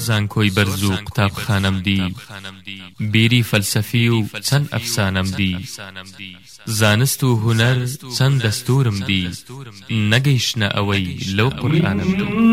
زانکۆی بەرز و قوتابخانەم دی بیری فەلسەفی و چەند ئەفسانەم دی زانست و هونەر چەند دەستورم دی نەگەیشتنە ئەوەی لەو قورئانم دی